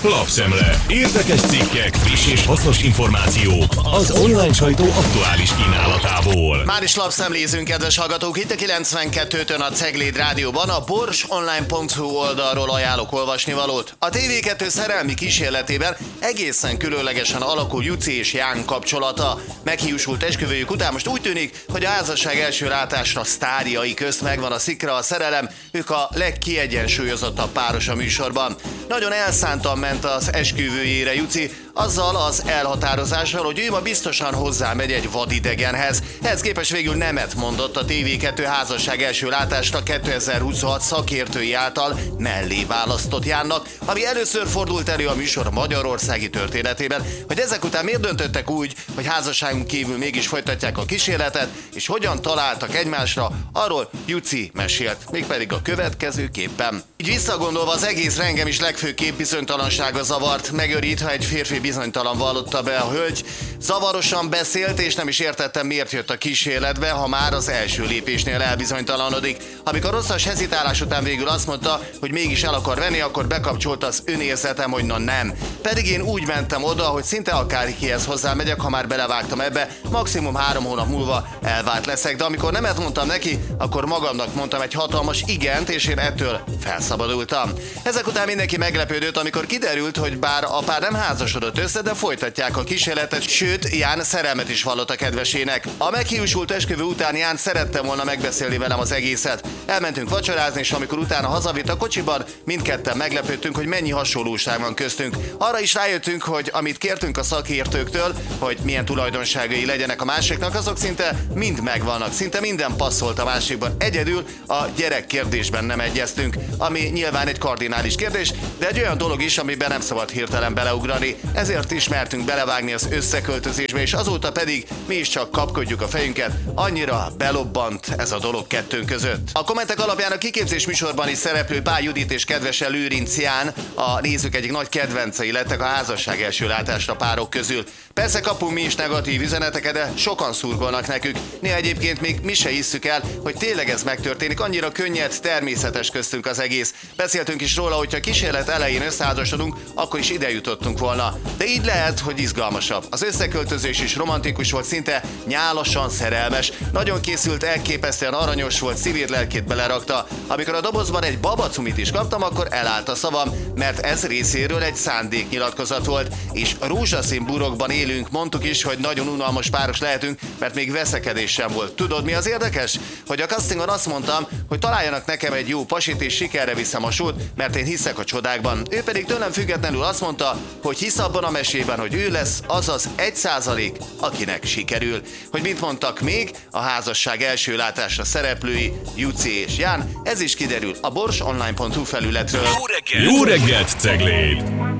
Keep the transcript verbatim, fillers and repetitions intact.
Lapszemle. Érdekes cikkek, friss és hasznos információk az online sajtó aktuális kínálatából. Már is lapszemlézünk, kedves hallgatók, itt a kilencvenkettőtön a Cegléd Rádióban, a borsonline pont hu oldalról ajánlok olvasnivalót. A té vé kettő szerelmi kísérletében egészen különlegesen alakul Juci és Ján kapcsolata. Meghiúsult esküvőjük után most úgy tűnik, hogy a házasság első látásra sztárjai közt megvan a szikra, a szerelem, ők a legkiegyensúlyozottabb páros a műsorban. Nagyon elszántan ment az esküvőjére Juci, azzal az elhatározással, hogy ő ma biztosan hozzámegy egy vadidegenhez. Ehhez képest végül nemet mondott a té vé kettő házasság első látásra kétezer-huszonhat szakértői által mellé választott Jánnak, ami először fordult elő a műsor magyarországi történetében, hogy ezek után miért döntöttek úgy, hogy házasságunk kívül mégis folytatják a kísérletet, és hogyan találtak egymásra, arról Juci mesélt, mégpedig a következőképpen. Így visszagondolva az egész engem is legfőképp bizonytalansága zavart, megörít, ha egy férfi bizonytalan vallotta be a hölgy. Zavarosan beszélt, és nem is értettem, miért jött a kísérletbe, ha már az első lépésnél elbizonytalanodik. Amikor rosszas hezitálás után végül azt mondta, hogy mégis el akar venni, akkor bekapcsolt az önérzetem, hogy na nem. Pedig én úgy mentem oda, hogy szinte akárkihez hozzámegyek, ha már belevágtam ebbe, maximum három hónap múlva elvált leszek, de amikor nemet mondtam neki, akkor magamnak mondtam egy hatalmas igent, és én ettől felszabadultam. Ezek után mindenki meglepődött, amikor kiderült, hogy bár a pár nem házasodott össze, de folytatják a kísérletet, sőt, Ján szerelmet is vallott a kedvesének. A meghiúsult esküvő után Ján szerette volna megbeszélni velem az egészet. Elmentünk vacsorázni, és amikor utána hazavitt a kocsiban, mindketten meglepődtünk, hogy mennyi hasonlóság van köztünk. Arra is rájöttünk, hogy amit kértünk a szakértőktől, hogy milyen tulajdonságai legyenek a másiknak, azok szinte mind megvannak, szinte minden passzolt a másikban. Egyedül a gyerek kérdésben nem egyeztünk, ami nyilván egy kardinális kérdés, de egy olyan dolog is, amiben nem szabad hirtelen beleugrani. Ezért is mertünk belevágni az összeköltözésbe, és azóta pedig mi is csak kapkodjuk a fejünket, annyira belobbant ez a dolog kettőnk között. A kommentek alapján a kiképzés műsorban is szereplő Pál Judit és kedvese Lőrinc Ján a nézők egyik nagy kedvencei lettek a házasság első látásra párok közül. Persze kapunk mi is negatív üzeneteket, de sokan szurkolnak nekük. Néha egyébként még mi se hisszük el, hogy tényleg ez megtörténik, annyira könnyed, természetes köztünk az egész. Beszéltünk is róla, hogyha kísérlet elején összeházasodunk, akkor is ide jutottunk volna. De így lehet, hogy izgalmasabb. Az összeköltözés is romantikus volt, szinte nyálasan szerelmes, nagyon készült, elképesztően aranyos volt, szívét, lelkét belerakta. Amikor a dobozban egy babacumit is kaptam, akkor elállt a szavam, mert ez részéről egy szándéknyilatkozat volt, és rózsaszín burokban élünk, mondtuk is, hogy nagyon unalmas páros lehetünk, mert még veszekedés sem volt. Tudod, mi az érdekes? Hogy a castingon azt mondtam, hogy találjanak nekem egy jó pasit, és sikerre viszem a sót, mert én hiszek a csodákban. Ő pedig tőlem függetlenül azt mondta, hogy hisz abban a mesében, hogy ő lesz az az egy százalék, akinek sikerül. Hogy mit mondtak még a házasság első látásra szereplői, Juci és Ján, ez is kiderül a borsonline pont hu felületről. Jó reggelt, Jó reggelt, Cegléd!